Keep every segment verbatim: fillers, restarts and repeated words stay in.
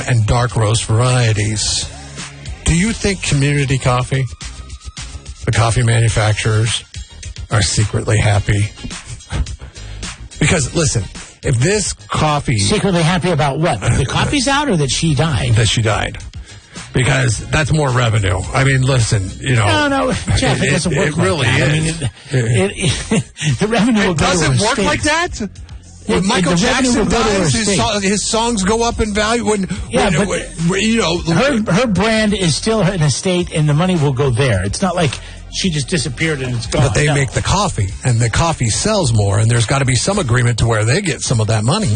and dark roast varieties. Do you think Community Coffee, the coffee manufacturers, are secretly happy? Because, listen, if this coffee... Secretly happy about what? That the coffee's out or that she died? That she died. Because that's more revenue. I mean, listen, you know... No, no, Jeff, it, it doesn't work it like really that. is. I mean, it, it, it, the revenue will it go to doesn't work state. like that? When It- Michael the revenue Jackson will go to her dies, his, state. so, his songs go up in value. When, Yeah, when, but when, you know... Her, her brand is still in a state, and the money will go there. It's not like she just disappeared and it's gone. But they No. make the coffee, and the coffee sells more, and there's got to be some agreement to where they get some of that money.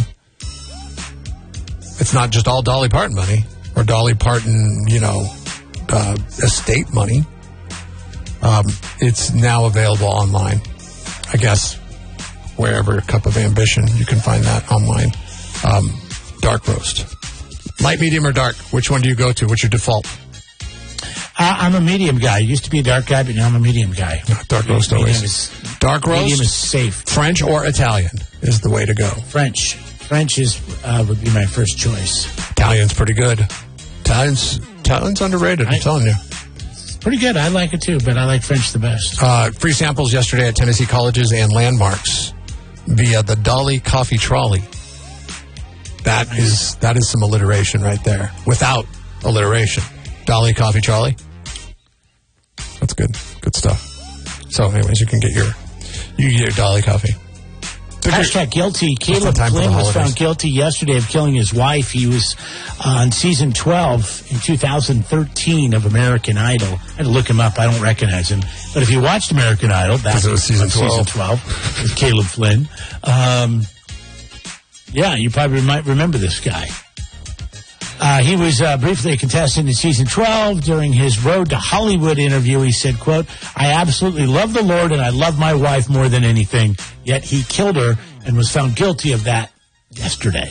It's not just all Dolly Parton money, or Dolly Parton, you know, uh, estate money. Um, it's now available online, I guess, wherever Cup of Ambition, you can find that online. Um, dark roast. Light, medium, or dark? Which one do you go to? What's your default? Uh, I'm a medium guy. Used to be a dark guy, but now I'm a medium guy. Dark roast medium always. Is, dark roast? Medium is safe. French or Italian is the way to go. French. French is uh, would be my first choice. Italian's pretty good. Italian's, Italian's underrated, I'm I- telling you. Pretty good. I like it too, but I like French the best. Uh, free samples yesterday at Tennessee Colleges and Landmarks via the Dolly Coffee Trolley. That is that is some alliteration right there. Without alliteration. Dolly Coffee Trolley. That's good. Good stuff. So anyways, you can get your you can get your Dolly coffee. Hashtag guilty. Caleb time for the Flynn was holidays. found guilty yesterday of killing his wife. He was uh, on season twelve in two thousand thirteen of American Idol. I had to look him up. I don't recognize him. But if you watched American Idol, back 'Cause it was season on twelve. season twelve with Caleb Flynn. Um, yeah, you probably might remember this guy. Uh, he was uh, briefly a contestant in season twelve. During his Road to Hollywood interview, he said, quote, "I absolutely love the Lord and I love my wife more than anything. Yet he killed her and was found guilty of that yesterday."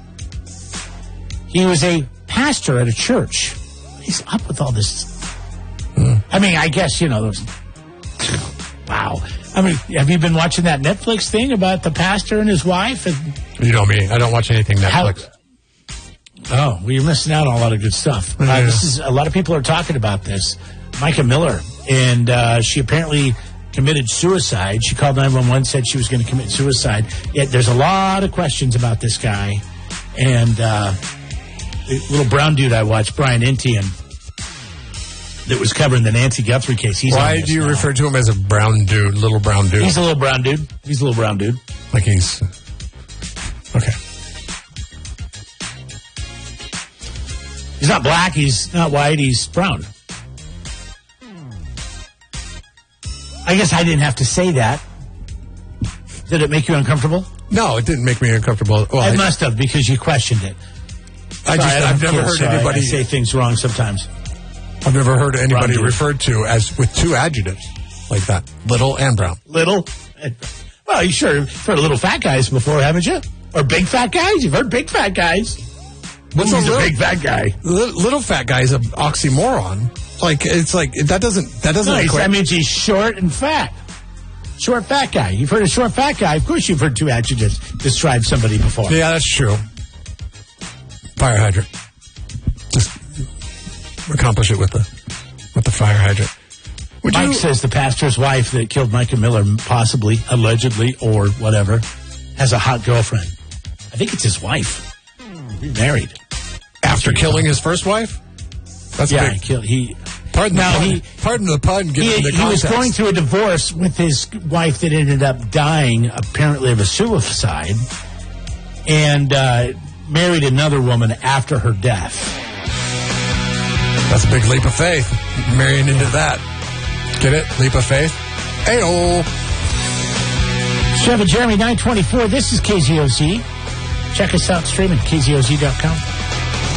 He was a pastor at a church. He's up with all this. Mm. I mean, I guess, you know, those, wow. I mean, have you been watching that Netflix thing about the pastor and his wife? And You know me. I don't watch anything Netflix. How- Oh, well, you're missing out on a lot of good stuff. Uh, Yeah. this is a lot of people are talking about this. Micah Miller, and uh, she apparently committed suicide. She called nine one one, said she was going to commit suicide. Yet there's a lot of questions about this guy. And uh, the little brown dude I watched, Brian Entian, that was covering the Nancy Guthrie case. He's Why on this do you now. refer to him as a brown dude, little brown dude? He's a little brown dude. He's a little brown dude. Like he's... Okay. He's not black. He's not white. He's brown. I guess I didn't have to say that. Did it make you uncomfortable? No, it didn't make me uncomfortable. Well, It I, must have, because you questioned it. I Sorry, just, I don't I've have never kids, heard so I- anybody... I say things wrong sometimes. I've never heard anybody dude. referred to as with two adjectives like that. Little and brown. Little. Well, you sure you've heard of little fat guys before, haven't you? Or big fat guys? You've heard big fat guys. What's He's a a little, big fat guy. li- little fat guy is an oxymoron. Like, it's like, that doesn't, that doesn't No, he's- equate. that means he's short and fat. Short fat guy. You've heard of short fat guy. Of course you've heard two adjectives describe somebody before. Yeah, that's true. Fire hydrant. Just accomplish it with the, with the fire hydrant. Would Mike you, says the pastor's wife that killed Micah Miller, possibly, allegedly, or whatever, has a hot girlfriend. I think it's his wife. He's married. after killing his first wife? That's Yeah, a he big, killed. He pardon, now the pun, he pardon the pun, given he, the he was context. going through a divorce with his wife that ended up dying, apparently of a suicide, and uh, married another woman after her death. That's a big leap of faith. Marrying into that. Get it? Leap of faith? Ayo. Jeff and Jeremy, nine twenty-four. This is K Z O Z. Check us out streaming, K Z O Z dot com.